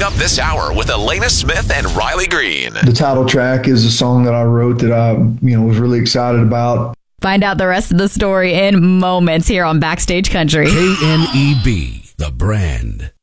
up this hour with Elena Smith and Riley Green. The title track is a song that I wrote that I, was really excited about. Find out the rest of the story in moments here on Backstage Country. KNEB, the brand.